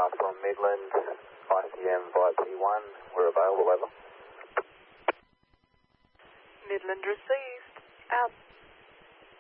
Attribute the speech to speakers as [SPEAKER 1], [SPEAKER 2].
[SPEAKER 1] from Midland, ICM via P1, we're available, over.
[SPEAKER 2] Midland received. Out.